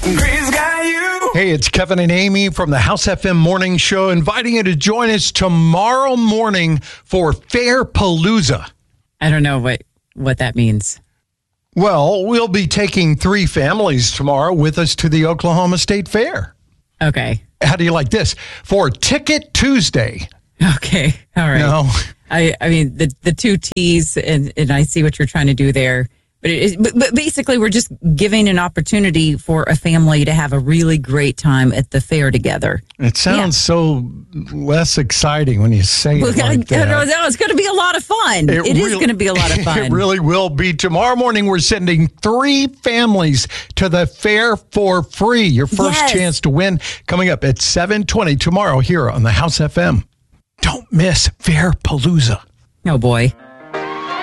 Green's got you. Hey, it's Kevin and Amy from the House FM Morning Show, inviting you to join us tomorrow morning for Fair Palooza. I don't know what that means. Well, we'll be taking 3 families tomorrow with us to the Oklahoma State Fair. Okay. How do you like this? For Ticket Tuesday. Okay. All right. No. I mean, the 2 T's, and I see what you're trying to do there. But basically, we're just giving an opportunity for a family to have a really great time at the fair together. It sounds so less exciting when you say it like that. No, it's going to be a lot of fun. It is going to be a lot of fun. It really will be. Tomorrow morning, we're sending 3 families to the fair for free. Your first chance to win coming up at 7:20 tomorrow here on the House FM. Don't miss Fair Palooza. Oh, boy.